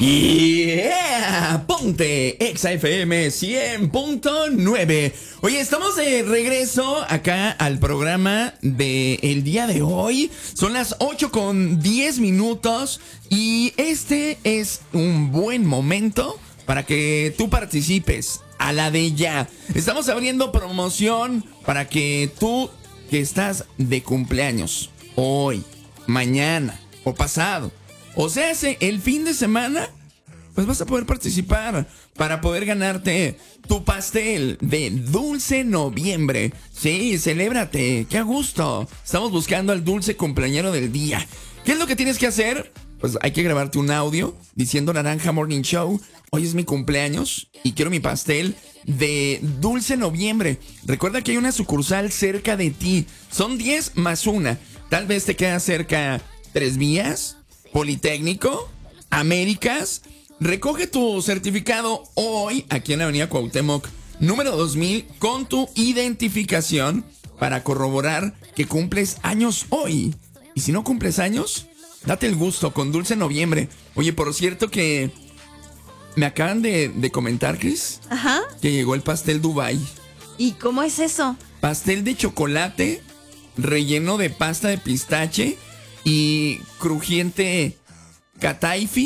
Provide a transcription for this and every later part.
Yeah, ponte Exa FM 100.9. Oye, estamos de regreso acá al programa del día de hoy. Son las 8:10 y este es un buen momento para que tú participes a la de ya. Estamos abriendo promoción para que tú que estás de cumpleaños hoy, mañana o pasado, o sea, el fin de semana, pues vas a poder participar para poder ganarte tu pastel de Dulce Noviembre. Sí, celébrate, qué a gusto. Estamos buscando al dulce cumpleañero del día. ¿Qué es lo que tienes que hacer? Pues hay que grabarte un audio diciendo Naranja Morning Show, hoy es mi cumpleaños y quiero mi pastel de Dulce Noviembre. Recuerda que hay una sucursal cerca de ti. Son 10 más una. Tal vez te queda cerca 3 Vías, Politécnico, Américas. Recoge tu certificado hoy aquí en la avenida Cuauhtémoc, número 2000, con tu identificación para corroborar que cumples años hoy. Y si no cumples años, date el gusto con Dulce Noviembre. Oye, por cierto que me acaban de comentar, Cris, que llegó el pastel Dubai. ¿Y cómo es eso? Pastel de chocolate relleno de pasta de pistache y crujiente cataifi.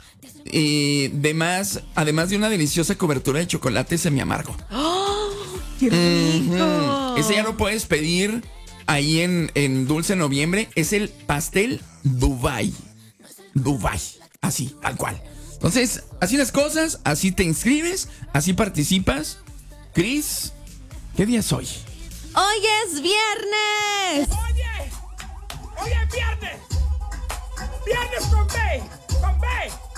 Además de una deliciosa cobertura de chocolate semi-amargo. ¡Oh, qué rico! Ese ya lo puedes pedir ahí en Dulce Noviembre. Es el pastel Dubai. Dubai, así, tal cual. Entonces, así las cosas, así te inscribes, así participas. Cris, ¿qué día es hoy? ¡Hoy es viernes! ¡Oye! ¡Hoy es viernes! ¡Viernes con B! ¡Con B!